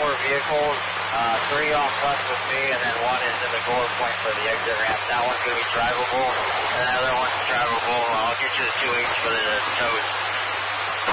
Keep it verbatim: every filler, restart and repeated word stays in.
four vehicles, uh, three on front with me, and then one is in the gore point for the exit ramp. That one's going to be drivable, and the other one's drivable. I'll get you the two H for the toes.